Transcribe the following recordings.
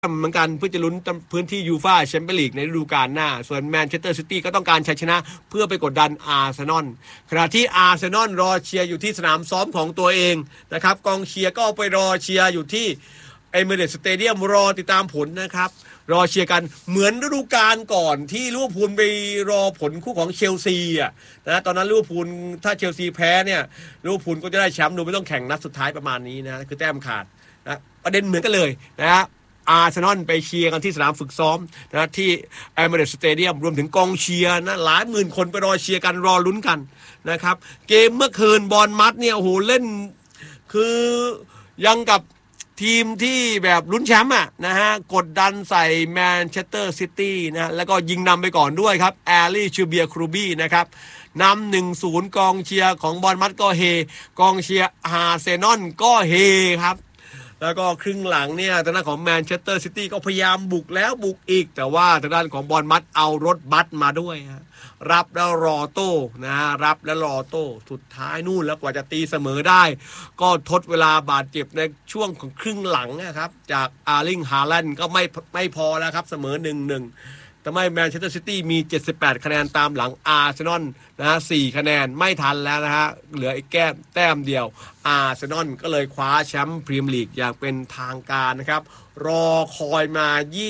เหมือนกันเพื่อจะลุ้นพื้นที่ยูฟ่าแชมเปี้ยนลีกในฤดูกาลหน้าส่วนแมนเชสเตอร์ซิตี้ก็ต้องการชัยชนะเพื่อไปกดดันอาร์เซนอลขณะที่อาร์เซนอลรอเชียร์อยู่ที่สนามซ้อมของตัวเองนะครับกองเชียร์ก็ไปรอเชียร์อยู่ที่เอมิเรตส์สเตเดียมรอติดตามผลนะครับรอเชียร์กันเหมือนฤดูกาลก่อนที่ลิเวอร์พูลไปรอผลคู่ของเชลซีนะตอนนั้นลิเวอร์พูลถ้าเชลซีแพ้เนี่ยลิเวอร์พูลก็จะได้แชมป์โดยไม่ต้องแข่งนัดสุดท้ายประมาณนี้นะคือแต้มขาดนะประเด็นเหมือนกันเลยนะฮะอาร์เซนอลไปเชียร์กันที่สนามฝึกซ้อมนะที่เอมิเรตส์สเตเดียมรวมถึงกองเชียร์นะหลายหมื่นคนไปรอเชียร์กันรอลุ้นกันนะครับเกมเมื่อคืนบอร์นมัธเนี่ยโอ้โหเล่นคือยังกับทีมที่แบบลุ้นแชมป์นะฮะกดดันใส่แมนเชสเตอร์ซิตี้นะแล้วก็ยิงนำไปก่อนด้วยครับแอลลี่ชูเบียครูบี้นะครับนำ 1-0 กองเชียร์ของบอร์นมัธก็เฮกองเชียร์อาร์เซนอลก็เฮครับแล้วก็ครึ่งหลังเนี่ยทางด้านของแมนเชสเตอร์ซิตี้ก็พยายามบุกแล้วบุกอีกแต่ว่าทางด้านของบอร์นมัธเอารถบัสมาด้วยรับแล้วรอโต้นะรับแล้วรอโต้สุดท้ายนู่นแล้วกว่าจะตีเสมอได้ก็ทดเวลาบาดเจ็บในช่วงของครึ่งหลังนะครับจากอาร์ลิงฮาแลนด์ก็ไม่พอแล้วครับเสมอ 1-1ทำให้แมนเชสเตอร์ซิตี้มี78คะแนนตามหลังอาร์เซนอลนะฮะ4คะแนนไม่ทันแล้วนะฮะเหลืออีกแต้มเดียวอาร์เซนอลก็เลยคว้าแชมป์พรีเมียร์ลีกอย่างเป็นทางการนะครับรอคอยมา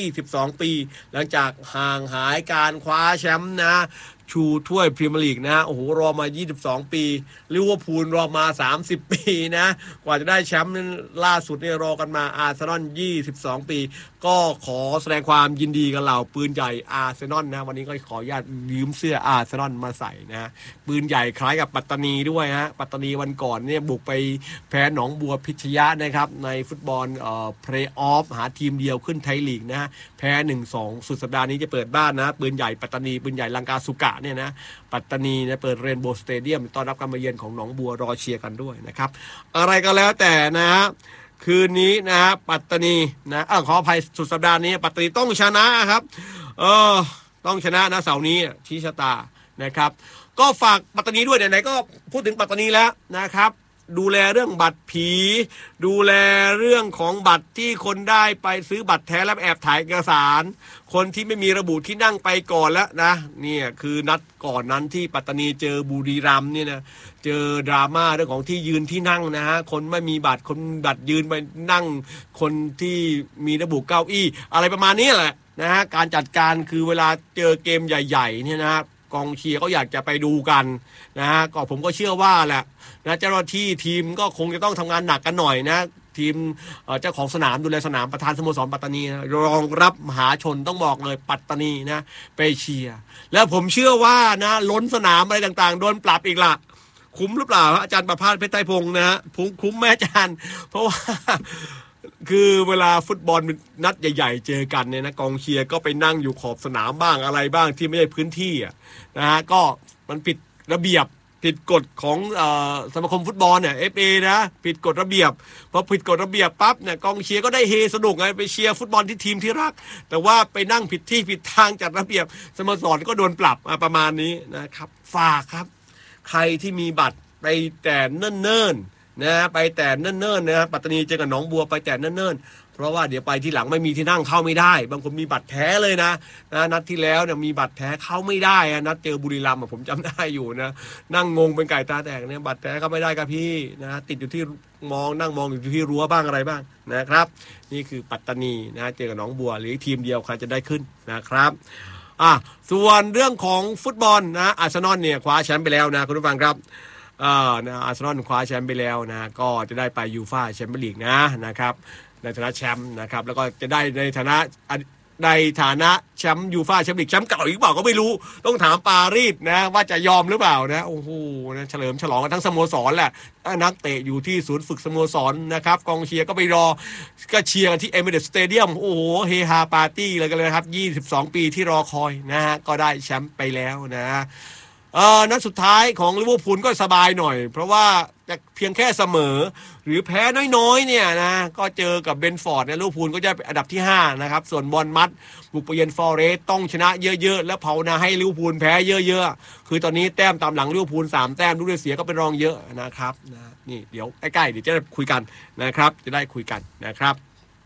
22ปีหลังจากห่างหายการคว้าแชมป์นะชูถ้วยพรีเมียร์ลีกนะฮะโอ้โหรอมา22ปีลิเวอร์พูลรอมา30ปีนะกว่าจะได้แชมป์นั้นล่าสุดเนี่ยรอกันมาอาร์เซนอล22ปีก็ขอแสดงความยินดีกับเหล่าปืนใหญ่อาร์เซนอลนะวันนี้ก็ขออนุญาตยืมเสื้ออาร์เซนอลมาใส่นะปืนใหญ่คล้ายกับปัตตานีด้วยฮะปัตตานีวันก่อนเนี่ยบุกไปแพ้หนองบัวพิชยะนะครับในฟุตบอลเพลย์ออฟหาทีมเดียวขึ้นไทยลีกนะแพ้ 1-2 สุดสัปดาห์นี้จะเปิดบ้านนะปืนใหญ่ปัตตานีปืนใหญ่ลังกาสุกะเนี่ยนะปัตตานีเนี่ยเปิดเรนโบว์สเตเดียมต้อนรับการมาเยือนของหนองบัวรอเชียร์กันด้วยนะครับอะไรก็แล้วแต่นะฮะคืนนี้นะฮะปัตตานีนะขออภัยสุดสัปดาห์นี้ปัตตานีต้องชนะครับต้องชนะนะเสาร์นี้ชี้ชะตานะครับก็ฝากปัตตานีด้วยไหนๆก็พูดถึงปัตตานีแล้วนะครับดูแลเรื่องบัตรผีดูแลเรื่องของบัตรที่คนได้ไปซื้อบัตรแท้แล้วแอบถ่ายเอกสารคนที่ไม่มีระบุที่นั่งไปก่อนแล้วนะเนี่ยคือนัดก่อนนั้นที่ปัตตานีเจอบุรีรัมย์เนี่ยนะเจอดราม่าเรื่องของที่ยืนที่นั่งนะฮะคนไม่มีบัตรคนบัตรยืนไปนั่งคนที่มีระบุเก้าอี้อะไรประมาณนี้แหละนะฮะการจัดการคือเวลาเจอเกมใหญ่ๆเนี่ยนะกองเชียร์ก็อยากจะไปดูกันนะฮะก็ผมก็เชื่อว่าแหละนะเจ้าหน้าที่ทีมก็คงจะต้องทำงานหนักกันหน่อยนะทีมเจ้าของสนามดูแลสนามประธานสโมสรปัตตานีนะรองรับมหาชนต้องบอกเลยปัตตานีนะไปเชียร์แล้วผมเชื่อว่านะล้นสนามอะไรต่างๆโดนปรับอีกละคุ้มหรือเปล่าอาจารย์ประภาสเพชรไตรพงษ์นะฮะคุ้มแม่อาจารย์เพราะว่าคือเวลาฟุตบอลนัดใหญ่ๆเจอกันเนี่ยนะกองเชียร์ก็ไปนั่งอยู่ขอบสนามบ้างอะไรบ้างที่ไม่ใช่พื้นที่นะฮะก็มันผิดระเบียบผิดกฎของสมาคมฟุตบอลเนี่ย FA นะผิดกฎระเบียบพอผิดกฎระเบียบปั๊บเนี่ยกองเชียร์ก็ได้เฮสนุกไงไปเชียร์ฟุตบอลที่ทีมที่รักแต่ว่าไปนั่งผิดที่ผิดทางจัดระเบียบสโมสรก็โดนปรับประมาณนี้นะครับฝากครับใครที่มีบัตรไปแต่เนิ่นๆนะไปแต่เนิ่นๆนะปัตตานีเจอกับหนองบัวไปแต่เนิ่นๆเพราะว่าเดี๋ยวไปที่หลังไม่มีที่นั่งเข้าไม่ได้บางคนมีบัตรแท้เลยนะนัดที่แล้วเนี่ยมีบัตรแท้เข้าไม่ได้นัดเจอบุรีรัมย์ผมจำได้อยู่นะนั่งงงเป็นไก่ตาแตกเนี่ยบัตรแท้เข้าไม่ได้ครับพี่นะติดอยู่ที่นั่งมองอยู่ที่รั้วบ้างอะไรบ้างนะครับนี่คือปัตตานีนะเจอกับหนองบัวหรือทีมเดียวใครจะได้ขึ้นนะครับส่วนเรื่องของฟุตบอลนะอาร์เซนอลเนี่ยคว้าแชมป์ไปแล้วนะคุณผู้ฟังครับนะอาร์เซนอลคว้าแชมป์ไปแล้วนะก็จะได้ไปยูฟ่าแชมเปี้ยนลีกนะครับในฐานะแชมป์นะครับแล้วก็จะได้ในฐานะแชมป์ยูฟ่าแชมเปี้ยนลีกแชมป์เก่าอีกเปล่าก็ไม่รู้ต้องถามปารีสนะว่าจะยอมหรือเปล่านะโอ้โหนะเฉลิมฉลองกันทั้งสโมสรแหละนักเตะอยู่ที่ศูนย์ฝึกสโมสรนะครับกองเชียร์ก็ไปรอก็เชียร์กันที่เอมิเรตส์สเตเดียมโอ้โหเฮฮาปาร์ตี้เลยกันเลยครับ22ปีที่รอคอยนะฮะก็ได้แชมป์ไปแล้วนะนัดสุดท้ายของลิเวอร์พูลก็สบายหน่อยเพราะว่าจะเพียงแค่เสมอหรือแพ้น้อยๆเนี่ยนะก็เจอกับเบนฟอร์ดเนี่ยลิเวอร์พูลก็จะเป็นอันดับที่5นะครับส่วนบอร์นมัธบุกไปเยือนฟอเรสต์ต้องชนะเยอะๆแล้วภาวนาให้ลิเวอร์พูลแพ้เยอะๆคือตอนนี้แต้มตามหลังลิเวอร์พูล3แต้มลูกได้เสียก็เป็นรองเยอะนะครับนี่เดี๋ยวใกล้ๆเดี๋ยวจะได้คุยกันนะครับจะได้คุยกันนะครับ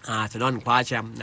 อาร์เซนอลคว้าแชมป์